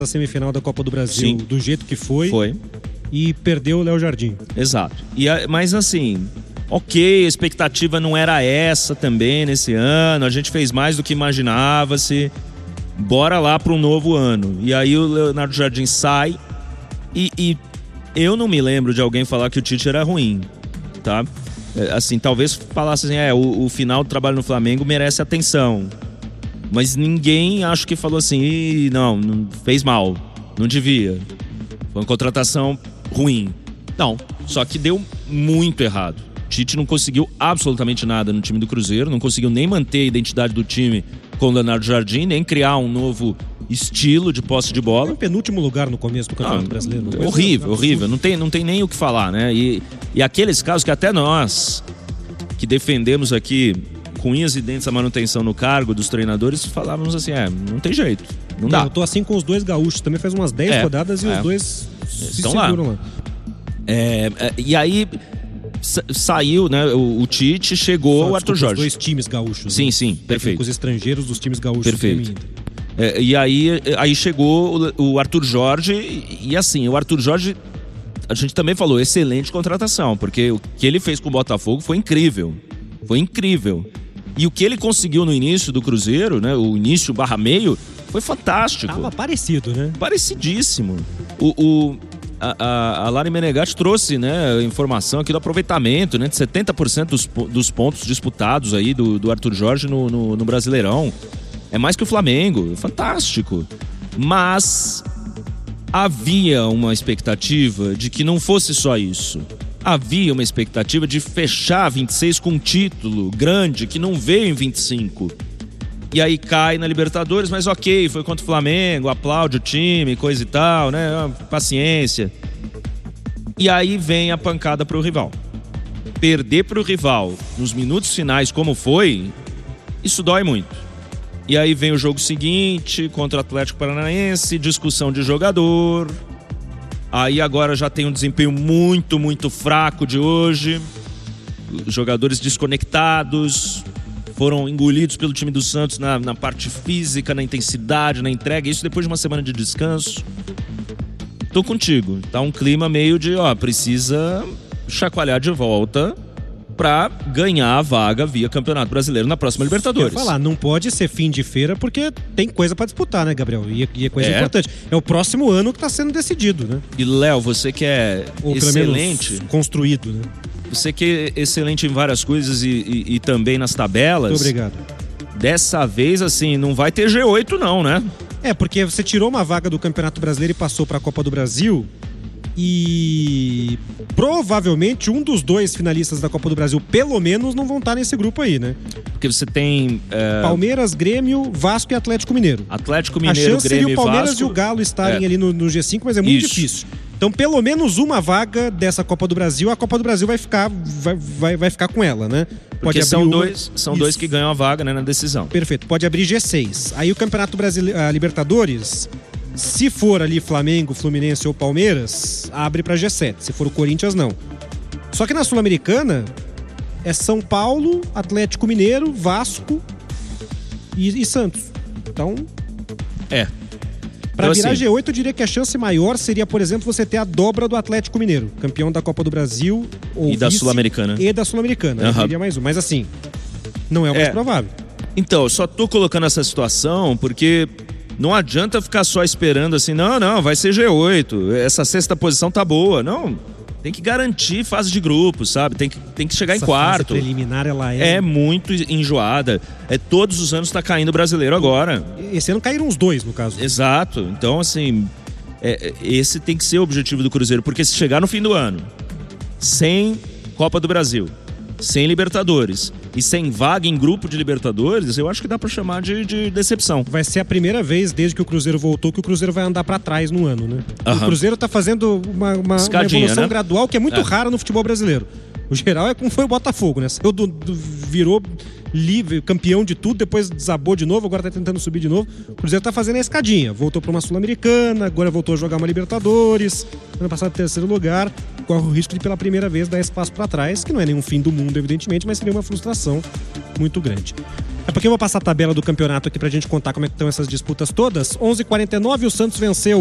a semifinal da Copa do Brasil, Sim. do jeito que foi. Foi. E perdeu o Léo Jardim. Exato. Mas assim, ok, a expectativa não era essa também nesse ano. A gente fez mais do que imaginava-se. Bora lá para um novo ano. E aí o Leonardo Jardim sai e eu não me lembro de alguém falar que o Tite era ruim, tá? Assim, talvez falasse assim, o final do trabalho no Flamengo merece atenção. Mas ninguém, acho que falou assim, não fez mal, não devia. Foi uma contratação ruim. Não, só que deu muito errado. Tite não conseguiu absolutamente nada no time do Cruzeiro, não conseguiu nem manter a identidade do time com o Leonardo Jardim, nem criar um novo estilo de posse de bola. Foi em penúltimo lugar no começo do Campeonato Brasileiro. Horrível, não tem nem o que falar, né? E aqueles casos que até nós, que defendemos aqui com unhas e dentes a manutenção no cargo dos treinadores, falávamos assim, não tem jeito, não dá. Eu tô assim com os dois gaúchos, também faz umas 10 rodadas e os dois se seguram lá. E aí saiu, né, o Tite, chegou o Arthur Jorge. Os dois times gaúchos. Sim, né? sim, perfeito. Os estrangeiros dos times gaúchos. Perfeito. E aí chegou o Arthur Jorge e assim, o Arthur Jorge, a gente também falou, excelente contratação, porque o que ele fez com o Botafogo foi incrível. Foi incrível. E o que ele conseguiu no início do Cruzeiro, né, o início barra meio, foi fantástico. Tava parecido, né? Parecidíssimo. A Lari Menegatti trouxe, né, informação aqui do aproveitamento, né, de 70% dos pontos disputados aí do Arthur Jorge no Brasileirão. É mais que o Flamengo, fantástico. Mas havia uma expectativa de que não fosse só isso. Havia uma expectativa de fechar 26 com um título grande que não veio em 25. E aí cai na Libertadores, mas ok, foi contra o Flamengo, aplaude o time, coisa e tal, né? Paciência. E aí vem a pancada pro rival. Perder pro rival nos minutos finais como foi, isso dói muito. E aí vem o jogo seguinte, contra o Atlético Paranaense, discussão de jogador. Aí agora já tem um desempenho muito, muito fraco de hoje. Jogadores desconectados, foram engolidos pelo time do Santos na parte física, na intensidade, na entrega. Isso depois de uma semana de descanso. Tô contigo. Tá um clima meio de, precisa chacoalhar de volta pra ganhar a vaga via Campeonato Brasileiro na próxima Libertadores. Eu ia falar, não pode ser fim de feira porque tem coisa pra disputar, né, Gabriel? E é coisa importante. É o próximo ano que tá sendo decidido, né? E, Léo, você que é excelente... construído, né? Você que é excelente em várias coisas e também nas tabelas. Muito obrigado. Dessa vez, assim, não vai ter G8 não, né? Porque você tirou uma vaga do Campeonato Brasileiro e passou pra Copa do Brasil... E provavelmente um dos dois finalistas da Copa do Brasil, pelo menos, não vão estar nesse grupo aí, né? Porque você tem... Palmeiras, Grêmio, Vasco e Atlético Mineiro. Atlético Mineiro, a chance Grêmio seria o Palmeiras Vasco, e o Galo estarem ali no G5, mas é muito difícil. Então, pelo menos uma vaga dessa Copa do Brasil, a Copa do Brasil vai ficar com ela, né? Porque são dois que ganham a vaga, né, na decisão. Perfeito, pode abrir G6. Aí o Campeonato Brasileiro, a Libertadores... Se for ali Flamengo, Fluminense ou Palmeiras, abre pra G7. Se for o Corinthians, não. Só que na Sul-Americana é São Paulo, Atlético Mineiro, Vasco e Santos. Então... Pra virar assim, G8, eu diria que a chance maior seria, por exemplo, você ter a dobra do Atlético Mineiro, campeão da Copa do Brasil ou da Sul-Americana. E da Sul-Americana. Uhum. Seria mais um. Mas assim, não é o mais provável. Então, eu só tô colocando essa situação porque... Não adianta ficar só esperando assim, não, vai ser G8, essa sexta posição tá boa. Não, tem que garantir fase de grupo, sabe? Tem que chegar em quarto. Essa fase preliminar, ela é muito enjoada. Todos os anos tá caindo o brasileiro agora. Esse ano caíram os dois, no caso. Exato. Então, assim, esse tem que ser o objetivo do Cruzeiro, porque se chegar no fim do ano, sem Copa do Brasil, sem Libertadores e sem vaga em grupo de Libertadores, eu acho que dá pra chamar de decepção. Vai ser a primeira vez desde que o Cruzeiro voltou que o Cruzeiro vai andar pra trás no ano, né? Uhum. O Cruzeiro tá fazendo uma evolução, né, gradual que é muito rara no futebol brasileiro. O geral é como foi o Botafogo, né? Virou livre, campeão de tudo, depois desabou de novo, agora tá tentando subir de novo. O Cruzeiro tá fazendo a escadinha. Voltou pra uma Sul-Americana, agora voltou a jogar uma Libertadores. Ano passado, terceiro lugar. Corre o risco de, pela primeira vez, dar espaço pra trás, que não é nenhum fim do mundo, evidentemente, mas seria uma frustração muito grande. É porque eu vou passar a tabela do campeonato aqui pra gente contar como é que estão essas disputas todas. 11h49, o Santos venceu